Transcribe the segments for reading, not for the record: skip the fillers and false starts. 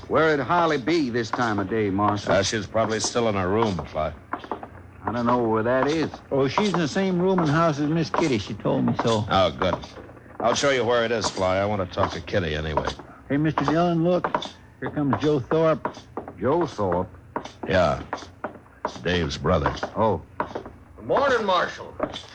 Where'd Holly be this time of day, Marshal? She's probably still in her room, Fly. I don't know where that is. Oh, she's in the same room and house as Miss Kitty. She told me so. Oh, good. I'll show you where it is, Fly. I want to talk to Kitty anyway. Hey, Mr. Dillon, look. Here comes Joe Thorpe. Joe Thorpe? Yeah. Dave's brother. Oh. Good morning, Marshal.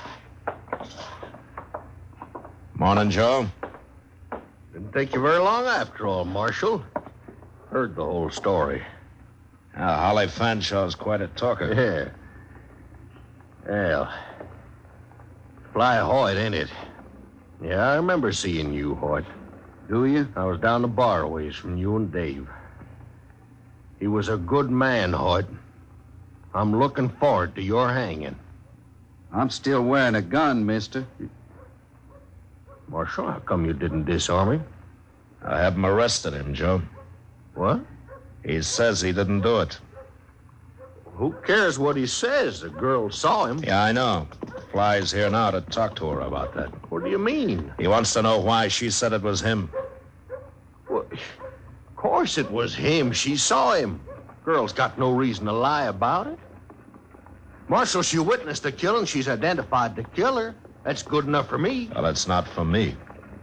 Morning, Joe. Didn't take you very long after all, Marshal. Heard the whole story. Holly Fanshaw's quite a talker. Yeah. Well, Fly Hoyt, ain't it? Yeah, I remember seeing you, Hoyt. Do you? I was down the bar ways from you and Dave. He was a good man, Hoyt. I'm looking forward to your hanging. I'm still wearing a gun, mister. Marshal, how come you didn't disarm him? I haven't arrested him, Joe. What? He says he didn't do it. Who cares what he says? The girl saw him. Yeah, I know. Fly's here now to talk to her about that. What do you mean? He wants to know why she said it was him. Well, of course it was him. She saw him. Girl's got no reason to lie about it. Marshal, she witnessed the killing. She's identified the killer. That's good enough for me. Well, it's not for me.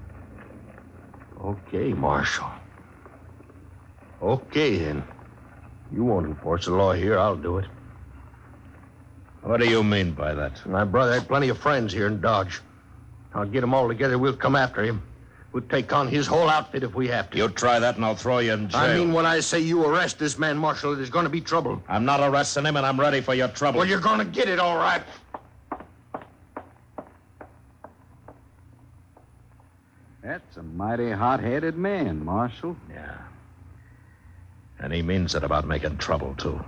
Okay, Marshal. Okay, then. You won't enforce the law here. I'll do it. What do you mean by that? My brother had plenty of friends here in Dodge. I'll get them all together. We'll come after him. We'll take on his whole outfit if we have to. You try that and I'll throw you in jail. I mean, when I say you arrest this man, Marshal, there's going to be trouble. I'm not arresting him and I'm ready for your trouble. Well, you're going to get it, all right. That's a mighty hot-headed man, Marshal. Yeah. And he means it about making trouble, too.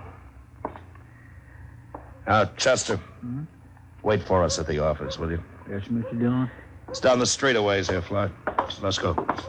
Chester, wait for us at the office, will you? Yes, Mr. Dillon. It's down the street a ways here, Fly. Let's go.